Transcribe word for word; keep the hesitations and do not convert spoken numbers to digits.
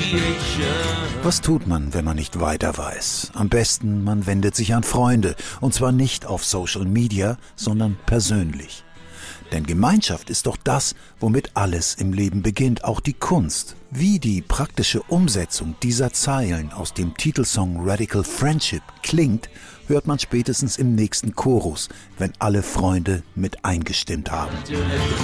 Was tut man, wenn man nicht weiter weiß? Am besten, man wendet sich an Freunde. Und zwar nicht auf Social Media, sondern persönlich. Denn Gemeinschaft ist doch das, womit alles im Leben beginnt, auch die Kunst. Wie die praktische Umsetzung dieser Zeilen aus dem Titelsong Radical Friendship klingt, hört man spätestens im nächsten Chorus, wenn alle Freunde mit eingestimmt haben.